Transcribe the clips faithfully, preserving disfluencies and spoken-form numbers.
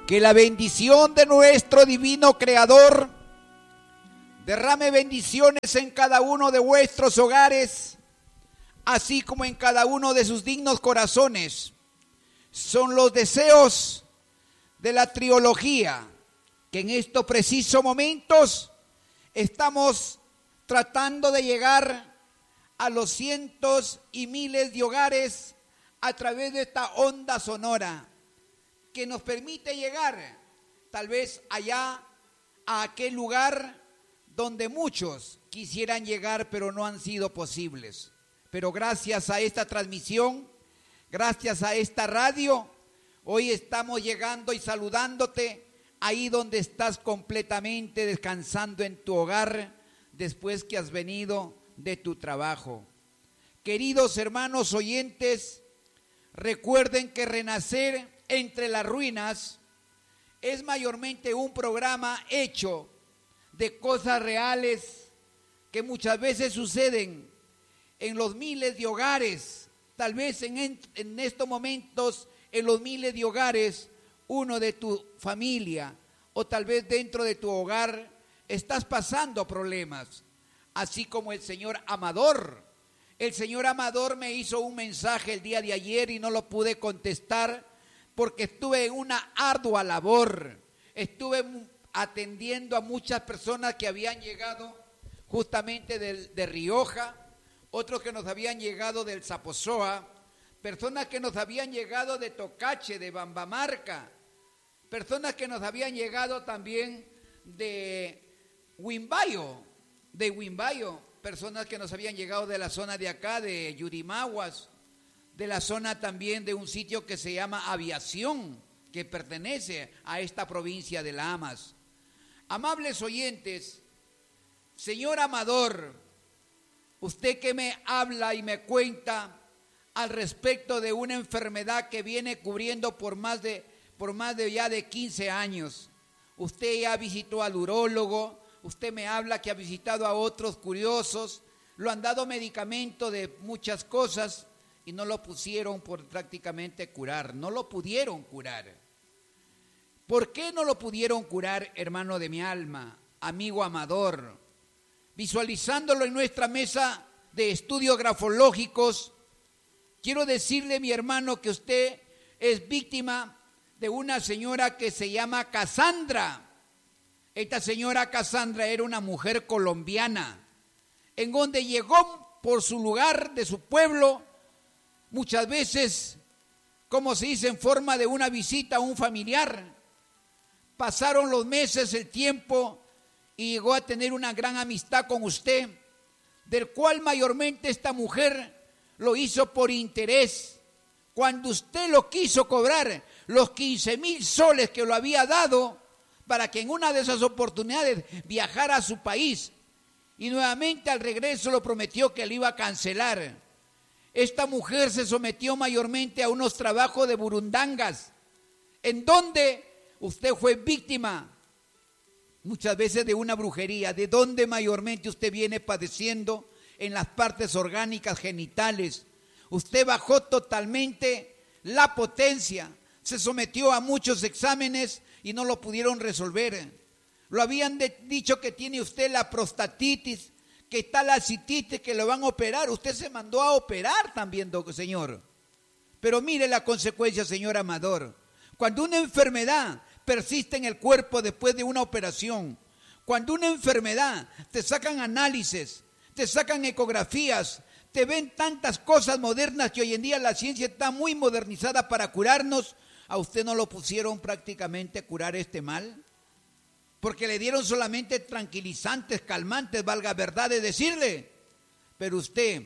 Que la bendición de nuestro divino Creador derrame bendiciones en cada uno de vuestros hogares, así como en cada uno de sus dignos corazones. Son los deseos de la trilogía que en estos precisos momentos estamos tratando de llegar a los cientos y miles de hogares a través de esta onda sonora que nos permite llegar tal vez allá a aquel lugar donde muchos quisieran llegar pero no han sido posibles. Pero gracias a esta transmisión, gracias a esta radio, hoy estamos llegando y saludándote ahí donde estás completamente descansando en tu hogar después que has venido de tu trabajo. Queridos hermanos oyentes, recuerden que Renacer entre las ruinas es mayormente un programa hecho de cosas reales que muchas veces suceden en los miles de hogares. Tal vez en, en estos momentos, en los miles de hogares, uno de tu familia o tal vez dentro de tu hogar estás pasando problemas, así como el señor Amador. El señor Amador me hizo un mensaje el día de ayer y no lo pude contestar porque estuve en una ardua labor. Estuve atendiendo a muchas personas que habían llegado justamente de, de Rioja, otros que nos habían llegado del Zaposoa, personas que nos habían llegado de Tocache, de Bambamarca, personas que nos habían llegado también de Huimbayo, de Huimbayo, personas que nos habían llegado de la zona de acá, de Yurimaguas, de la zona también de un sitio que se llama Aviación, que pertenece a esta provincia de Lamas. Amables oyentes, señor Amador, usted que me habla y me cuenta al respecto de una enfermedad que viene cubriendo por más de, por más de ya de quince años. Usted ya visitó al urólogo, usted me habla que ha visitado a otros curiosos, lo han dado medicamento de muchas cosas y no lo pusieron por prácticamente curar, no lo pudieron curar. ¿Por qué no lo pudieron curar, hermano de mi alma, amigo Amador? Visualizándolo en nuestra mesa de estudios grafológicos, quiero decirle, mi hermano, que usted es víctima de una señora que se llama Cassandra. Esta señora Cassandra era una mujer colombiana, en donde llegó por su lugar de su pueblo, muchas veces, como se dice, en forma de una visita a un familiar. Pasaron los meses, el tiempo, y llegó a tener una gran amistad con usted, del cual mayormente esta mujer lo hizo por interés. Cuando usted lo quiso cobrar, los quince mil soles que lo había dado, para que en una de esas oportunidades viajara a su país, y nuevamente al regreso lo prometió que le iba a cancelar. Esta mujer se sometió mayormente a unos trabajos de burundangas, en donde usted fue víctima muchas veces de una brujería, de donde mayormente usted viene padeciendo en las partes orgánicas genitales. Usted bajó totalmente la potencia, se sometió a muchos exámenes y no lo pudieron resolver. Lo habían de, dicho que tiene usted la prostatitis, que está la cistitis, que lo van a operar. Usted se mandó a operar también, señor. Pero mire la consecuencia, señor Amador. Cuando una enfermedad persiste en el cuerpo después de una operación, cuando una enfermedad te sacan análisis, te sacan ecografías, te ven tantas cosas modernas que hoy en día la ciencia está muy modernizada para curarnos, ¿a usted no lo pusieron prácticamente a curar este mal? Porque le dieron solamente tranquilizantes, calmantes, valga verdad de decirle. Pero usted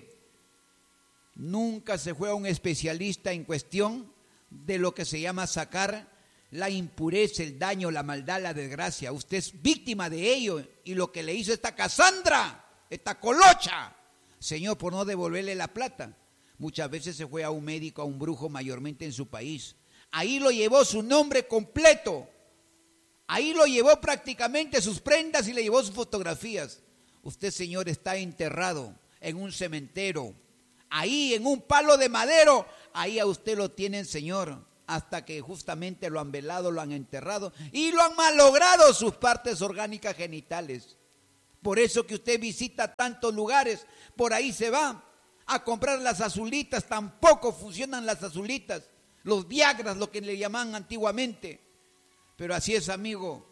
nunca se fue a un especialista en cuestión de lo que se llama sacar la impureza, el daño, la maldad, la desgracia. Usted es víctima de ello, y lo que le hizo esta Cassandra, esta colocha, señor, por no devolverle la plata. Muchas veces se fue a un médico, a un brujo, mayormente en su país. Ahí lo llevó su nombre completo. Ahí lo llevó prácticamente sus prendas y le llevó sus fotografías. Usted, señor, está enterrado en un cementerio. Ahí, en un palo de madero, ahí a usted lo tienen, señor. hasta que justamente lo han velado, lo han enterrado y lo han malogrado sus partes orgánicas genitales. Por eso que usted visita tantos lugares, por ahí se va a comprar las azulitas, tampoco funcionan las azulitas, los viagras, lo que le llamaban antiguamente. Pero así es, amigo,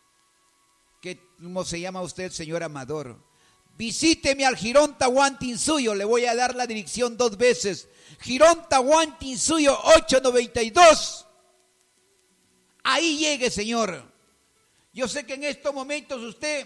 que ¿cómo se llama usted, señor Amador? Visíteme al Girón Tahuantinsuyo, le voy a dar la dirección dos veces. Girón Tahuantinsuyo ocho noventa y dos. Ahí llegue, señor. Yo sé que en estos momentos usted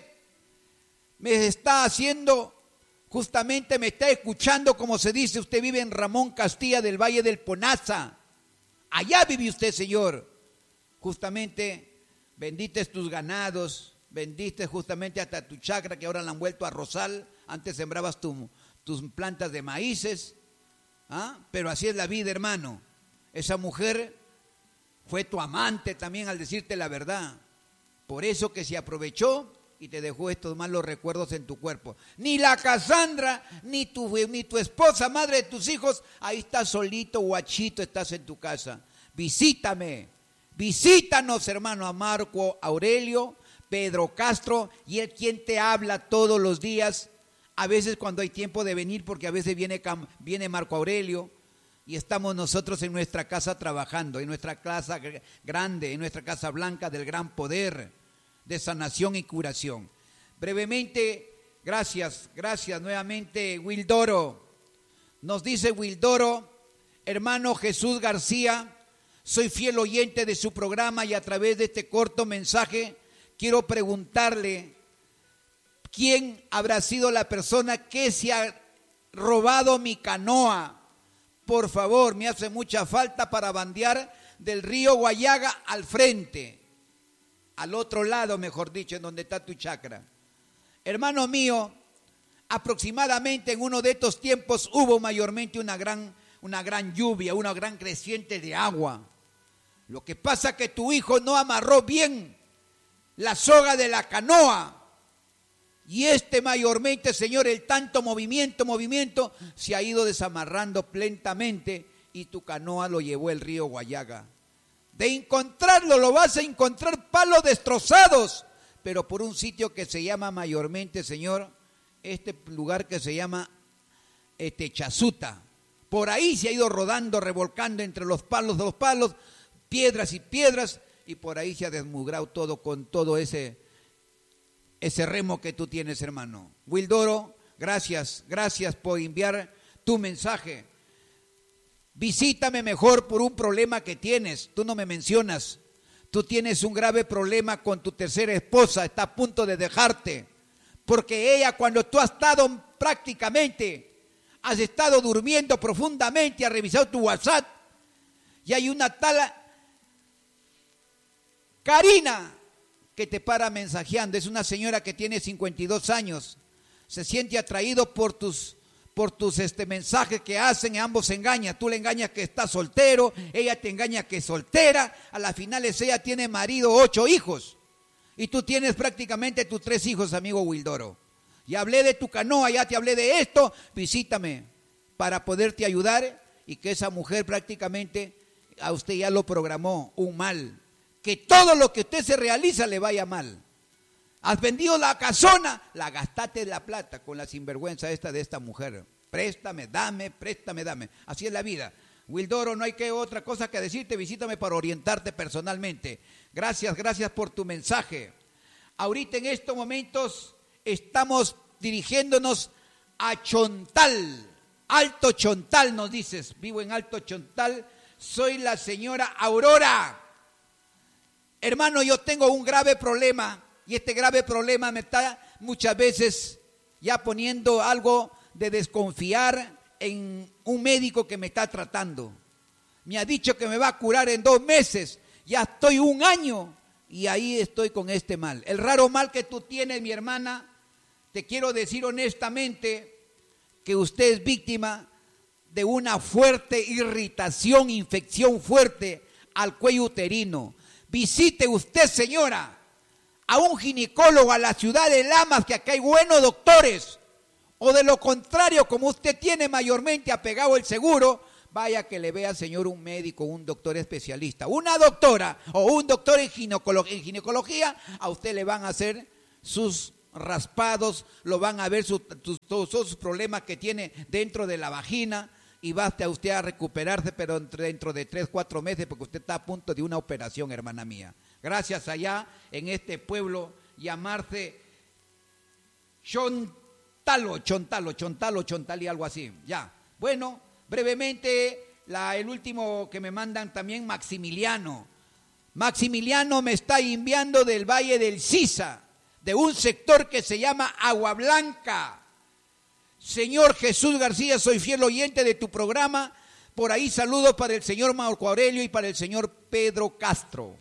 me está haciendo, justamente me está escuchando, como se dice, usted vive en Ramón Castilla del Valle del Ponaza. Allá vive usted, señor. Justamente bendites tus ganados, bendiste justamente hasta tu chacra que ahora la han vuelto a rosal. Antes sembrabas tu, tus plantas de maíces. ¿Ah? Pero así es la vida, hermano. Esa mujer fue tu amante también, al decirte la verdad. Por eso que se aprovechó y te dejó estos malos recuerdos en tu cuerpo. Ni la Casandra, ni tu, ni tu esposa, madre de tus hijos, ahí estás solito, guachito, estás en tu casa. Visítame, visítanos, hermano, a Marco Aurelio, Pedro Castro, y él quien te habla todos los días. A veces cuando hay tiempo de venir, porque a veces viene, viene Marco Aurelio y estamos nosotros en nuestra casa trabajando, en nuestra casa grande, en nuestra casa blanca del gran poder de sanación y curación. Brevemente, gracias, gracias nuevamente, Wildoro. Nos dice Wildoro, hermano Jesús García, soy fiel oyente de su programa y a través de este corto mensaje quiero preguntarle, ¿quién habrá sido la persona que se ha robado mi canoa? Por favor, me hace mucha falta para bandear del río Guayaga al frente, al otro lado, mejor dicho, en donde está tu chacra. Hermano mío, aproximadamente en uno de estos tiempos hubo mayormente una gran, una gran lluvia, una gran creciente de agua. Lo que pasa es que tu hijo no amarró bien la soga de la canoa. Y este mayormente, Señor, el tanto movimiento, movimiento, se ha ido desamarrando lentamente y tu canoa lo llevó el río Guayaga. De encontrarlo, lo vas a encontrar palos destrozados, pero por un sitio que se llama mayormente, Señor, este lugar que se llama este, Chazuta. Por ahí se ha ido rodando, revolcando entre los palos de los palos, piedras y piedras, y por ahí se ha desmugrado todo con todo ese... ese remo que tú tienes, hermano. Wildoro, gracias, gracias por enviar tu mensaje. Visítame mejor por un problema que tienes. Tú no me mencionas. Tú tienes un grave problema con tu tercera esposa, está a punto de dejarte. Porque ella, cuando tú has estado prácticamente, has estado durmiendo profundamente, has revisado tu WhatsApp, y hay una tal Karina que te para mensajeando. Es una señora que tiene cincuenta y dos años, se siente atraído por tus, por tus este, mensajes que hacen, y ambos se engañan. Tú le engañas que está soltero, ella te engaña que es soltera, a las finales ella tiene marido, ocho hijos, y tú tienes prácticamente tus tres hijos, amigo Wildoro. Ya hablé de tu canoa, ya te hablé de esto, visítame para poderte ayudar, y que esa mujer prácticamente a usted ya lo programó un mal. Que todo lo que usted se realiza le vaya mal. Has vendido la casona, la gastaste la plata con la sinvergüenza esta de esta mujer. Préstame, dame, préstame, dame. Así es la vida. Wildoro, no hay que otra cosa que decirte, visítame para orientarte personalmente. Gracias, gracias por tu mensaje. Ahorita en estos momentos estamos dirigiéndonos a Chontal. Alto Chontal nos dices, vivo en Alto Chontal, soy la señora Aurora. Hermano, yo tengo un grave problema y este grave problema me está muchas veces ya poniendo algo de desconfiar en un médico que me está tratando. Me ha dicho que me va a curar en dos meses, ya estoy un año y ahí estoy con este mal. El raro mal que tú tienes, mi hermana, te quiero decir honestamente que usted es víctima de una fuerte irritación, infección fuerte al cuello uterino. Visite usted, señora, a un ginecólogo a la ciudad de Lamas, que acá hay buenos doctores. O de lo contrario, como usted tiene mayormente apegado el seguro, vaya que le vea, señor, un médico, un doctor especialista, una doctora o un doctor en ginecología, en ginecología, a usted le van a hacer sus raspados, lo van a ver su, sus, todos sus problemas que tiene dentro de la vagina y basta usted a recuperarse, pero dentro de tres, cuatro meses, porque usted está a punto de una operación, hermana mía. Gracias allá en este pueblo llamarse Chontalo, Chontalo, Chontalo, Chontali, algo así. Ya, bueno, brevemente, la, el último que me mandan también, Maximiliano. Maximiliano me está enviando del Valle del Sisa, de un sector que se llama Agua Blanca. Señor Jesús García, soy fiel oyente de tu programa. Por ahí saludos para el señor Marco Aurelio y para el señor Pedro Castro.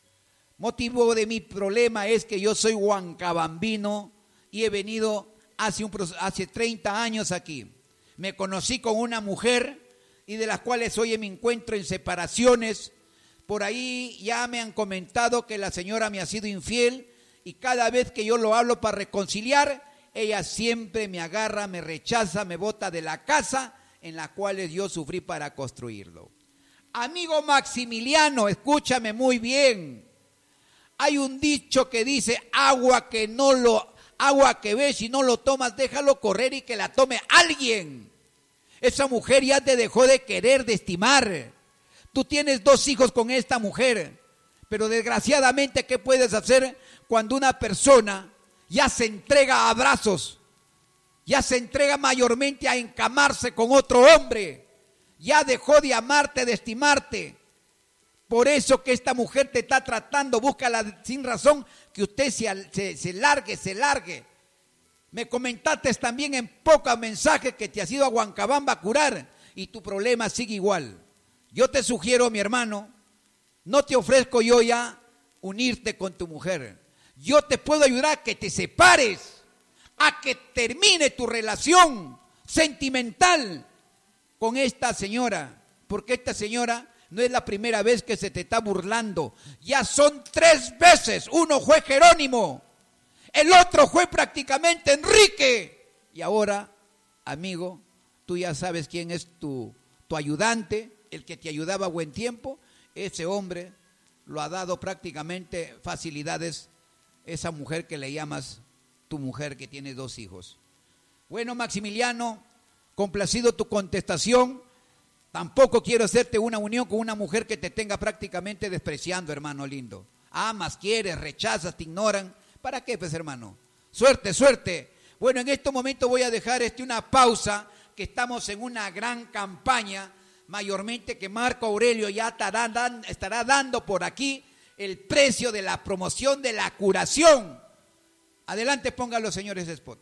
Motivo de mi problema es que yo soy huancabambino y he venido hace, un, hace treinta años aquí. Me conocí con una mujer y de las cuales hoy me encuentro en separaciones. Por ahí ya me han comentado que la señora me ha sido infiel y cada vez que yo lo hablo para reconciliar, ella siempre me agarra, me rechaza, me bota de la casa en la cual yo sufrí para construirlo. Amigo Maximiliano, escúchame muy bien. Hay un dicho que dice, agua que no lo, agua que ves y no lo tomas, déjalo correr y que la tome alguien. Esa mujer ya te dejó de querer, de estimar. Tú tienes dos hijos con esta mujer, pero desgraciadamente, ¿qué puedes hacer cuando una persona ya se entrega a abrazos, ya se entrega mayormente a encamarse con otro hombre, ya dejó de amarte, de estimarte? Por eso que esta mujer te está tratando, búscala sin razón, que usted se, se, se largue, se largue. Me comentaste también en pocos mensajes que te has ido a Huancabamba a curar y tu problema sigue igual. Yo te sugiero, mi hermano, no te ofrezco yo ya unirte con tu mujer. Yo te puedo ayudar a que te separes, a que termine tu relación sentimental con esta señora, porque esta señora no es la primera vez que se te está burlando, ya son tres veces. Uno fue Jerónimo, el otro fue prácticamente Enrique, y ahora, amigo, tú ya sabes quién es tu, tu ayudante, el que te ayudaba a buen tiempo. Ese hombre lo ha dado prácticamente facilidades, esa mujer que le llamas tu mujer, que tiene dos hijos. Bueno, Maximiliano, complacido tu contestación. Tampoco quiero hacerte una unión con una mujer que te tenga prácticamente despreciando, hermano lindo. Amas, quieres, rechazas, te ignoran. ¿Para qué, pues, hermano? Suerte, suerte. Bueno, en este momento voy a dejar este una pausa, que estamos en una gran campaña, mayormente que Marco Aurelio ya estará, dan, estará dando por aquí el precio de la promoción de la curación. Adelante, pongan los señores de spot.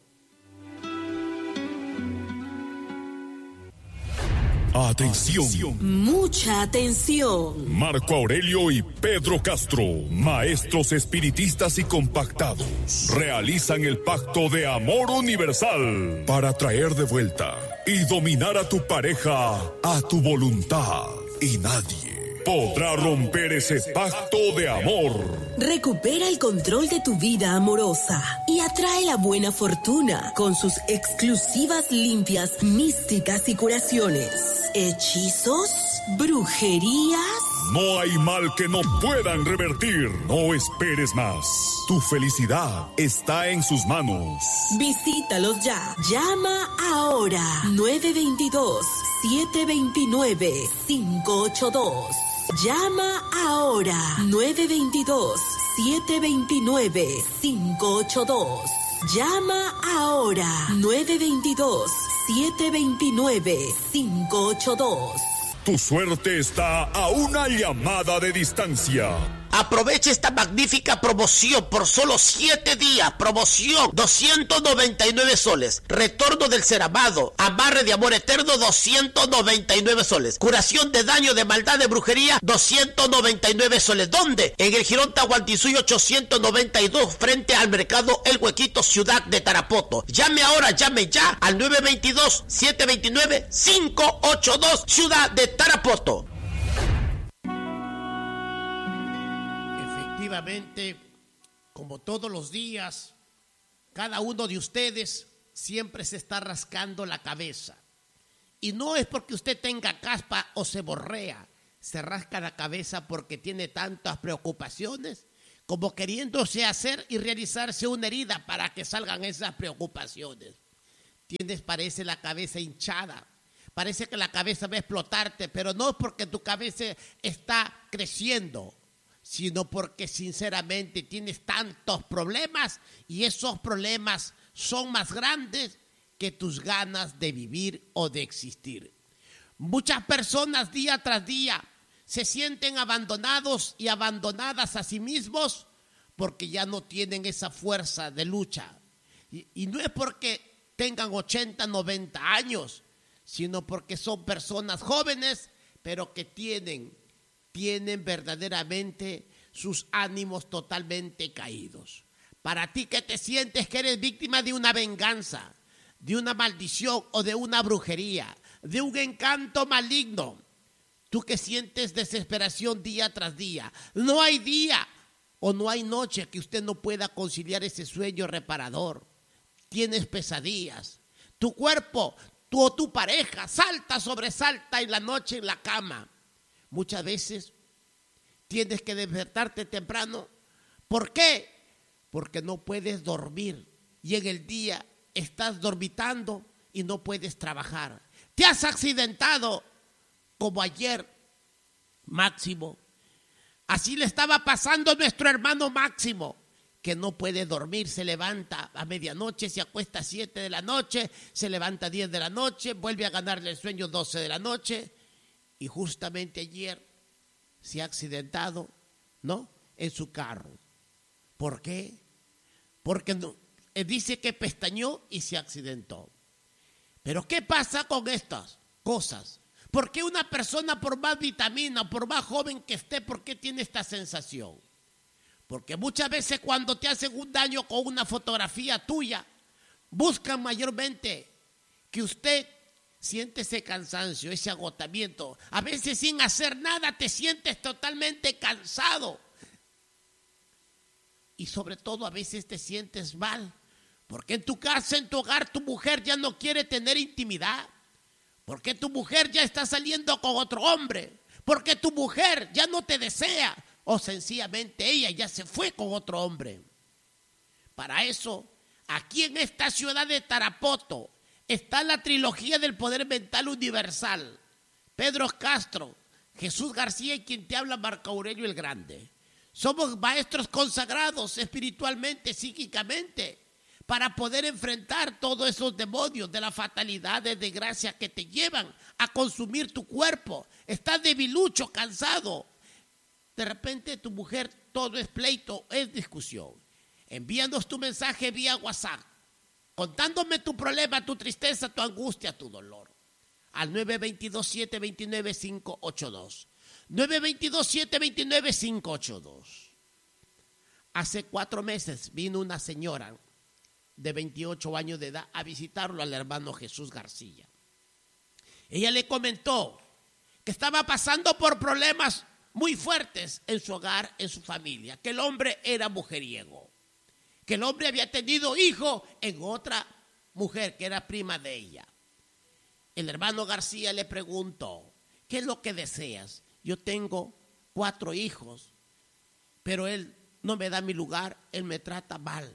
Atención. Mucha atención. Marco Aurelio y Pedro Castro, maestros espiritistas y compactados, realizan el pacto de amor universal para traer de vuelta y dominar a tu pareja a tu voluntad. Y nadie podrá romper ese pacto de amor. Recupera el control de tu vida amorosa y atrae la buena fortuna con sus exclusivas limpias místicas y curaciones. ¿Hechizos? ¿Brujerías? No hay mal que no puedan revertir. No esperes más. Tu felicidad está en sus manos. Visítalos ya. Llama ahora. nueve dos dos, siete dos nueve, cinco ocho dos. Llama ahora. nueve dos dos, siete dos nueve, cinco ocho dos. Llama ahora. nueve dos dos, siete dos nueve, cinco ocho dos. Tu suerte está a una llamada de distancia. Aprovecha esta magnífica promoción por solo siete días. Promoción doscientos noventa y nueve soles. Retorno del ser amado. Amarre de amor eterno doscientos noventa y nueve soles. Curación de daño, de maldad, de brujería doscientos noventa y nueve soles. ¿Dónde? En el Jirón Tahuantinsuyo ochocientos noventa y dos, frente al mercado El Huequito, ciudad de Tarapoto. Llame ahora, llame ya al nueve dos dos, siete dos nueve, cinco ocho dos, ciudad de Tarapoto. Efectivamente, como todos los días, cada uno de ustedes siempre se está rascando la cabeza Y no es porque usted tenga caspa o se borrea, se rasca la cabeza porque tiene tantas preocupaciones, como queriéndose hacer y realizarse una herida para que salgan esas preocupaciones. Tienes, parece, la cabeza hinchada, parece que la cabeza va a explotarte, pero no es porque tu cabeza está creciendo, sino porque sinceramente tienes tantos problemas y esos problemas son más grandes que tus ganas de vivir o de existir. Muchas personas día tras día se sienten abandonados y abandonadas a sí mismos porque ya no tienen esa fuerza de lucha. Y, y no es porque tengan ochenta, noventa años, sino porque son personas jóvenes, pero que tienen, tienen verdaderamente sus ánimos totalmente caídos. Para ti que te sientes que eres víctima de una venganza, de una maldición o de una brujería, de un encanto maligno, tú que sientes desesperación día tras día, no hay día o no hay noche que usted no pueda conciliar ese sueño reparador. Tienes pesadillas, tu cuerpo, tú o tu pareja salta, sobresalta en la noche en la cama. Muchas veces tienes que despertarte temprano. ¿Por qué? Porque no puedes dormir y en el día estás dormitando y no puedes trabajar. Te has accidentado como ayer, Máximo. Así le estaba pasando a nuestro hermano Máximo, que no puede dormir, se levanta a medianoche, se acuesta a siete de la noche, se levanta a diez de la noche, vuelve a ganarle el sueño doce de la noche, y justamente ayer se ha accidentado, ¿no?, en su carro. ¿Por qué? Porque no, él dice que pestañó y se accidentó. Pero ¿qué pasa con estas cosas? ¿Por qué una persona, por más vitamina, por más joven que esté, por qué tiene esta sensación? Porque muchas veces cuando te hacen un daño con una fotografía tuya, buscan mayormente que usted siente ese cansancio, ese agotamiento. A veces sin hacer nada te sientes totalmente cansado. Y sobre todo a veces te sientes mal, porque en tu casa, en tu hogar, tu mujer ya no quiere tener intimidad. Porque tu mujer ya está saliendo con otro hombre. Porque tu mujer ya no te desea. O sencillamente ella ya se fue con otro hombre. Para eso, aquí en esta ciudad de Tarapoto, está la trilogía del poder mental universal. Pedro Castro, Jesús García y quien te habla, Marco Aurelio el Grande. Somos maestros consagrados espiritualmente, psíquicamente, para poder enfrentar todos esos demonios de la fatalidad, de desgracia que te llevan a consumir tu cuerpo. Estás debilucho, cansado. De repente tu mujer, todo es pleito, es discusión. Envíanos tu mensaje vía WhatsApp, contándome tu problema, tu tristeza, tu angustia, tu dolor. Al nueve dos dos, siete dos nueve, cinco ocho dos. nueve dos dos, siete dos nueve, cinco ocho dos. Hace cuatro meses vino una señora de veintiocho años de edad a visitarlo al hermano Jesús García. Ella le comentó que estaba pasando por problemas muy fuertes en su hogar, en su familia, que el hombre era mujeriego, que el hombre había tenido hijo en otra mujer que era prima de ella. El hermano García le preguntó, ¿qué es lo que deseas? Yo tengo cuatro hijos, pero él no me da mi lugar, él me trata mal.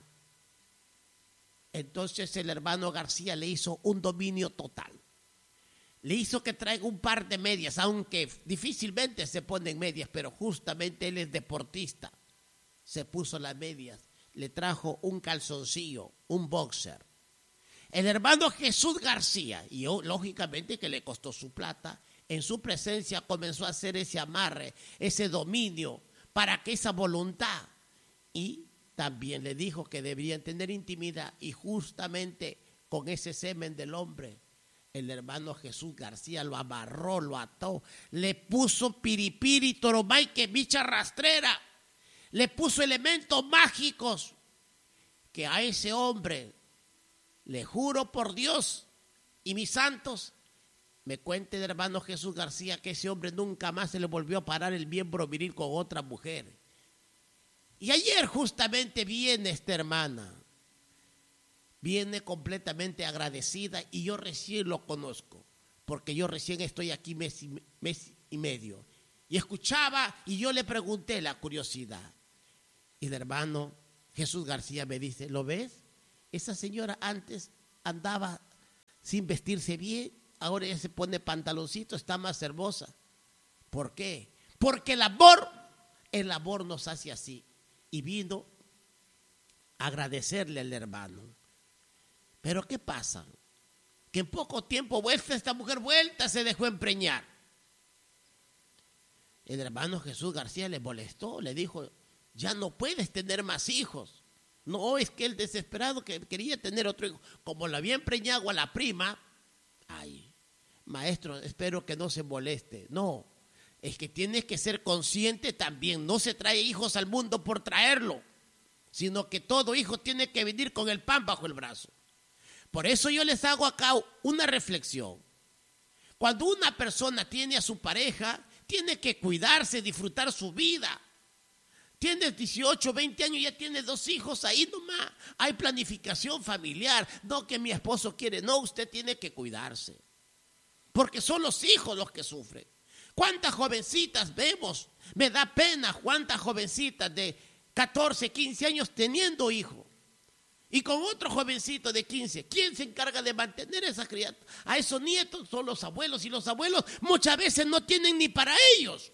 Entonces el hermano García le hizo un dominio total. Le hizo que traiga un par de medias, aunque difícilmente se ponen medias, pero justamente él es deportista. Se puso las medias, le trajo un calzoncillo, un boxer. El hermano Jesús García, y lógicamente que le costó su plata, en su presencia comenzó a hacer ese amarre, ese dominio, para que esa voluntad, y también le dijo que deberían tener intimidad, y justamente con ese semen del hombre, el hermano Jesús García lo amarró, lo ató, le puso piripiri, toromay, que bicha rastrera, le puso elementos mágicos que a ese hombre, le juro por Dios y mis santos, me cuente el hermano Jesús García que ese hombre nunca más se le volvió a parar el miembro viril con otra mujer. Y ayer justamente viene esta hermana, viene completamente agradecida y yo recién lo conozco, porque yo recién estoy aquí mes y, mes y medio. Y escuchaba y yo le pregunté la curiosidad. Y el hermano Jesús García me dice, ¿lo ves? Esa señora antes andaba sin vestirse bien, ahora ya se pone pantaloncito, está más hermosa. ¿Por qué? Porque el amor, el amor nos hace así. Y vino a agradecerle al hermano. Pero ¿qué pasa? Que en poco tiempo vuelta esta mujer vuelta se dejó empreñar. El hermano Jesús García le molestó, le dijo, ya no puedes tener más hijos. No, es que el desesperado que quería tener otro hijo, como lo había empreñado a la prima, ay, maestro, espero que no se moleste. No, es que tienes que ser consciente también, no se trae hijos al mundo por traerlo, sino que todo hijo tiene que venir con el pan bajo el brazo. Por eso yo les hago acá una reflexión. Cuando una persona tiene a su pareja, tiene que cuidarse, disfrutar su vida. Tienes dieciocho, veinte años, ya tienes dos hijos, ahí nomás hay planificación familiar. No que mi esposo quiere, no, usted tiene que cuidarse. Porque son los hijos los que sufren. ¿Cuántas jovencitas vemos? Me da pena cuántas jovencitas de catorce, quince años teniendo hijos. Y con otro jovencito de quince, ¿quién se encarga de mantener a esas criaturas? A esos nietos son los abuelos, y los abuelos muchas veces no tienen ni para ellos.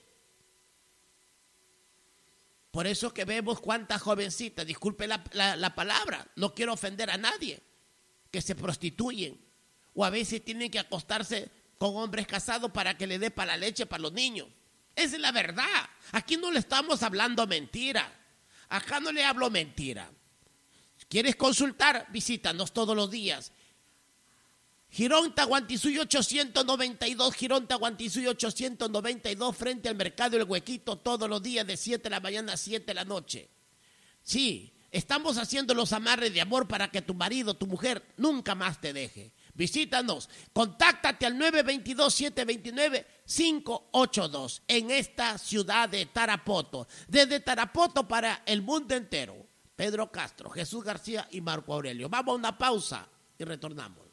Por eso que vemos cuántas jovencitas, disculpe la, la, la palabra, no quiero ofender a nadie, que se prostituyen o a veces tienen que acostarse con hombres casados para que le dé para la leche para los niños. Esa es la verdad. Aquí no le estamos hablando mentira. Acá no le hablo mentira. ¿Quieres consultar? Visítanos todos los días. Girón Tahuantinsuyo ochocientos noventa y dos, Girón Tahuantinsuyo ochocientos noventa y dos, frente al mercado El Huequito, todos los días de siete de la mañana a siete de la noche. Sí, estamos haciendo los amarres de amor para que tu marido, tu mujer, nunca más te deje. Visítanos, contáctate al nueve dos dos, siete dos nueve, cinco ocho dos en esta ciudad de Tarapoto. Desde Tarapoto para el mundo entero. Pedro Castro, Jesús García y Marco Aurelio. Vamos a una pausa y retornamos.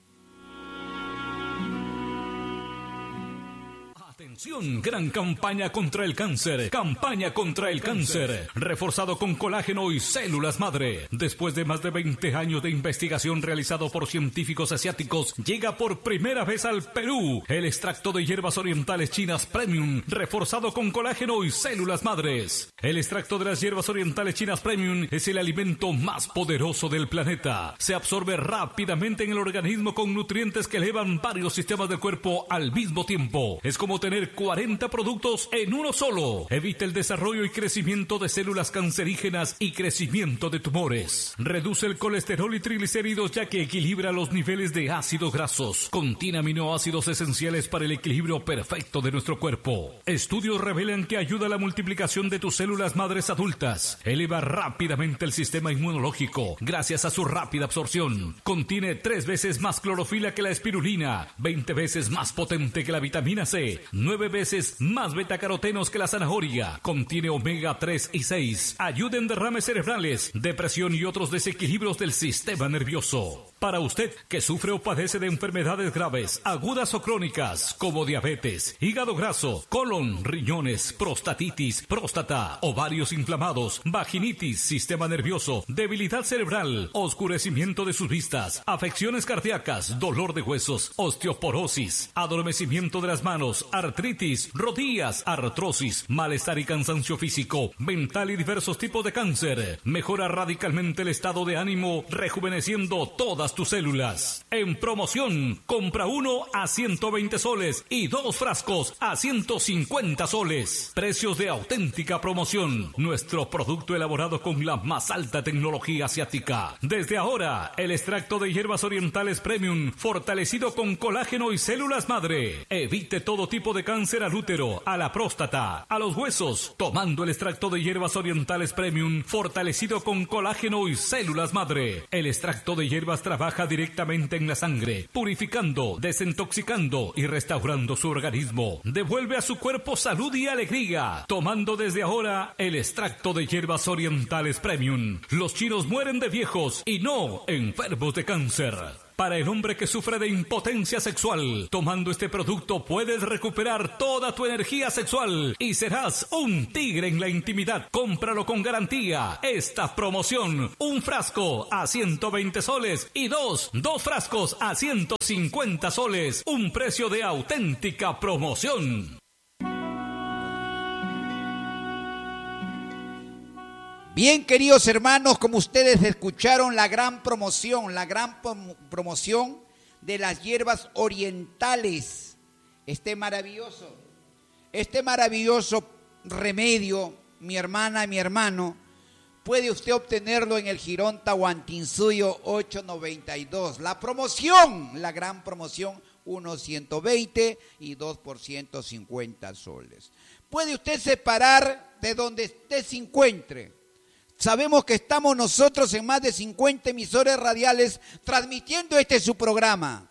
Atención, gran campaña contra el cáncer, campaña contra el cáncer, reforzado con colágeno y células madre. Después de más de veinte años de investigación realizado por científicos asiáticos, llega por primera vez al Perú el extracto de hierbas orientales chinas Premium, reforzado con colágeno y células madres. El extracto de las hierbas orientales chinas Premium es el alimento más poderoso del planeta. Se absorbe rápidamente en el organismo con nutrientes que elevan varios sistemas del cuerpo al mismo tiempo. Es como tener cuarenta productos en uno solo. Evita el desarrollo y crecimiento de células cancerígenas y crecimiento de tumores. Reduce el colesterol y triglicéridos ya que equilibra los niveles de ácidos grasos. Contiene aminoácidos esenciales para el equilibrio perfecto de nuestro cuerpo. Estudios revelan que ayuda a la multiplicación de tus células madres adultas. Eleva rápidamente el sistema inmunológico gracias a su rápida absorción. Contiene tres veces más clorofila que la espirulina, veinte veces más potente que la vitamina C, nueve veces más betacarotenos que la zanahoria. Contiene omega tres y seis. Ayuda en derrames cerebrales, depresión y otros desequilibrios del sistema nervioso. Para usted que sufre o padece de enfermedades graves, agudas o crónicas, como diabetes, hígado graso, colon, riñones, prostatitis, próstata, ovarios inflamados, vaginitis, sistema nervioso, debilidad cerebral, oscurecimiento de sus vistas, afecciones cardíacas, dolor de huesos, osteoporosis, adormecimiento de las manos, artritis, rodillas, artrosis, malestar y cansancio físico, mental y diversos tipos de cáncer. Mejora radicalmente el estado de ánimo, rejuveneciendo todas tus células. En promoción, compra uno a ciento veinte soles y dos frascos a ciento cincuenta soles. Precios de auténtica promoción. Nuestro producto elaborado con la más alta tecnología asiática. Desde ahora, el extracto de hierbas orientales Premium, fortalecido con colágeno y células madre. Evite todo tipo de cáncer al útero, a la próstata, a los huesos, tomando el extracto de hierbas orientales Premium, fortalecido con colágeno y células madre. El extracto de hierbas trabaja directamente en la sangre, purificando, desintoxicando y restaurando su organismo. Devuelve a su cuerpo salud y alegría, tomando desde ahora el extracto de hierbas orientales Premium. Los chinos mueren de viejos y no enfermos de cáncer. Para el hombre que sufre de impotencia sexual, tomando este producto puedes recuperar toda tu energía sexual y serás un tigre en la intimidad. Cómpralo con garantía. Esta promoción, un frasco a ciento veinte soles y dos, dos frascos a ciento cincuenta soles. Un precio de auténtica promoción. Bien, queridos hermanos, como ustedes escucharon la gran promoción, la gran prom- promoción de las hierbas orientales, este maravilloso, este maravilloso remedio, mi hermana y mi hermano, puede usted obtenerlo en el Jirón Tahuantinsuyo ochocientos noventa y dos. La promoción, la gran promoción, uno ciento veinte y dos por ciento cincuenta soles. Puede usted separar de donde usted se encuentre. Sabemos que estamos nosotros en más de cincuenta emisores radiales transmitiendo este su programa.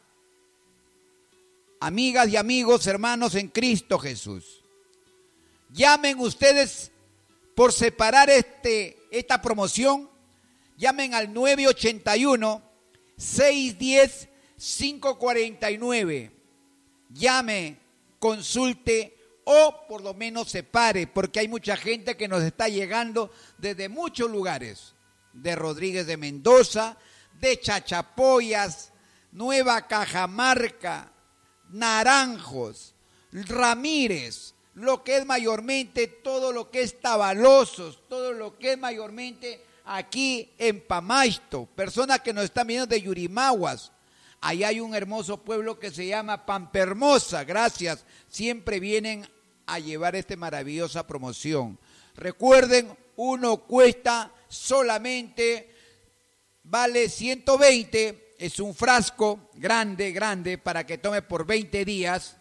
Amigas y amigos, hermanos en Cristo Jesús, llamen ustedes por separar este, esta promoción, llamen al nueve ochenta y uno, seiscientos diez, quinientos cuarenta y nueve. Llame, consulte o por lo menos separe, porque hay mucha gente que nos está llegando desde muchos lugares, de Rodríguez de Mendoza, de Chachapoyas, Nueva Cajamarca, Naranjos, Ramírez, lo que es mayormente todo lo que es Tabalosos, todo lo que es mayormente aquí en Pamaisto, personas que nos están viendo de Yurimaguas. Allá hay un hermoso pueblo que se llama Pampermosa, gracias, siempre vienen a llevar esta maravillosa promoción. Recuerden, uno cuesta solamente, vale ciento veinte, es un frasco grande, grande, para que tome por veinte días,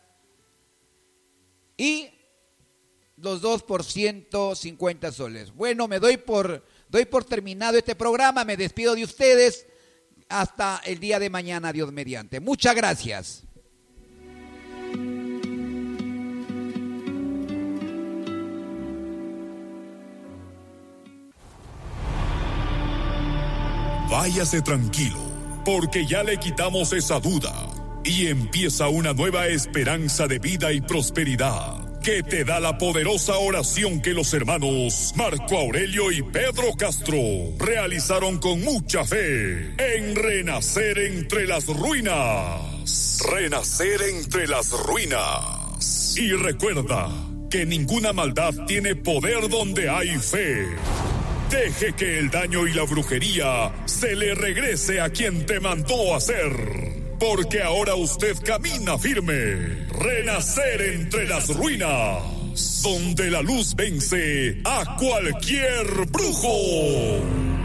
y los dos por ciento cincuenta soles. Bueno, me doy por, doy por terminado este programa, me despido de ustedes. Hasta el día de mañana, Dios mediante. Muchas gracias. Váyase tranquilo, porque ya le quitamos esa duda y empieza una nueva esperanza de vida y prosperidad que te da la poderosa oración que los hermanos Marco Aurelio y Pedro Castro realizaron con mucha fe en Renacer entre las ruinas. Renacer entre las ruinas. Y recuerda que ninguna maldad tiene poder donde hay fe. Deje que el daño y la brujería se le regrese a quien te mandó a hacer. Porque ahora usted camina firme. Renacer entre las ruinas, donde la luz vence a cualquier brujo.